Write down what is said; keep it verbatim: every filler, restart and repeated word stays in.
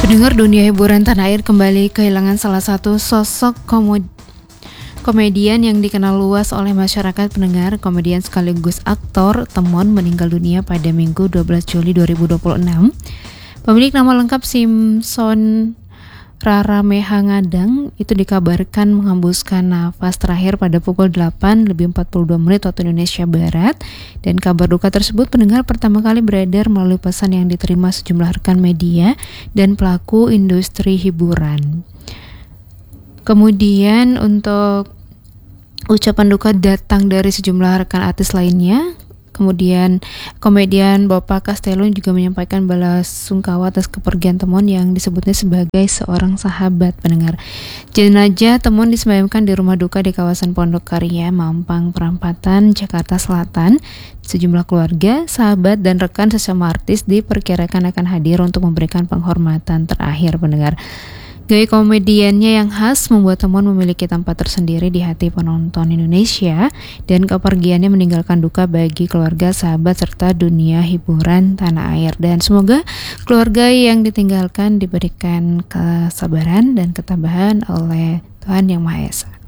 Pendengar, dunia hiburan tanah air kembali kehilangan salah satu sosok komod- komedian yang dikenal luas oleh masyarakat pendengar. Komedian sekaligus aktor Temon meninggal dunia pada Minggu dua belas Juli dua ribu dua puluh enam. Pemilik nama lengkap Simpson Raramehangadang itu dikabarkan menghembuskan nafas terakhir pada pukul delapan lebih empat puluh dua menit waktu Indonesia Barat, dan kabar duka tersebut pendengar pertama kali beredar melalui pesan yang diterima sejumlah rekan media dan pelaku industri hiburan. Kemudian untuk ucapan duka datang dari sejumlah rekan artis lainnya. Kemudian komedian Bapak Castello juga menyampaikan balas sungkawa atas kepergian Temon yang disebutnya sebagai seorang sahabat. Pendengar, jenazah Temon disemayamkan di rumah duka di kawasan Pondok Karya, Mampang Perapatan, Jakarta Selatan. Sejumlah keluarga, sahabat, dan rekan sesama artis diperkirakan akan hadir untuk memberikan penghormatan terakhir. Pendengar, gaya komediannya yang khas membuat Temon memiliki tempat tersendiri di hati penonton Indonesia, dan kepergiannya meninggalkan duka bagi keluarga, sahabat, serta dunia hiburan tanah air. Dan semoga keluarga yang ditinggalkan diberikan kesabaran dan ketabahan oleh Tuhan Yang Maha Esa.